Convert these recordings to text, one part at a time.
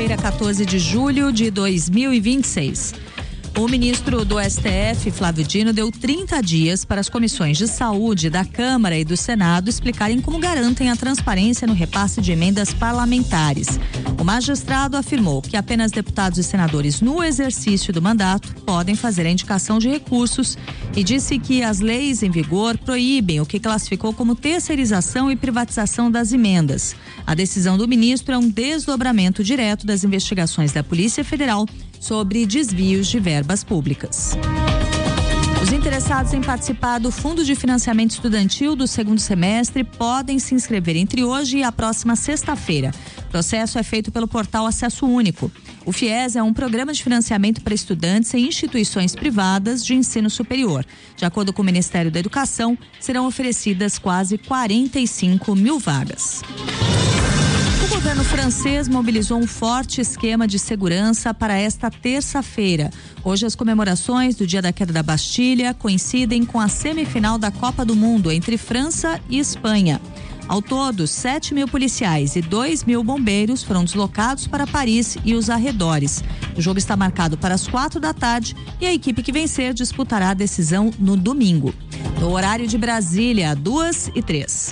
sexta-feira, 14 de julho de 2026. O ministro do STF, Flávio Dino, deu 30 dias para as comissões de saúde da Câmara e do Senado explicarem como garantem a transparência no repasse de emendas parlamentares. O magistrado afirmou que apenas deputados e senadores no exercício do mandato podem fazer a indicação de recursos e disse que as leis em vigor proíbem o que classificou como terceirização e privatização das emendas. A decisão do ministro é um desdobramento direto das investigações da Polícia Federal sobre desvios de verbas públicas. Os interessados em participar do Fundo de Financiamento Estudantil do segundo semestre podem se inscrever entre hoje e a próxima sexta-feira. O processo é feito pelo portal Acesso Único. O FIES é um programa de financiamento para estudantes em instituições privadas de ensino superior. De acordo com o Ministério da Educação, serão oferecidas quase 45 mil vagas. O governo francês mobilizou um forte esquema de segurança para esta terça-feira. Hoje, as comemorações do Dia da Queda da Bastilha coincidem com a semifinal da Copa do Mundo entre França e Espanha. Ao todo, 7 mil policiais e 2 mil bombeiros foram deslocados para Paris e os arredores. O jogo está marcado para as 4 da tarde e a equipe que vencer disputará a decisão no domingo. No horário de Brasília, 2h03.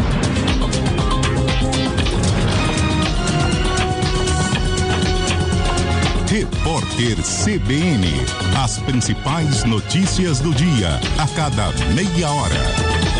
Repórter CBN. As principais notícias do dia, a cada meia hora.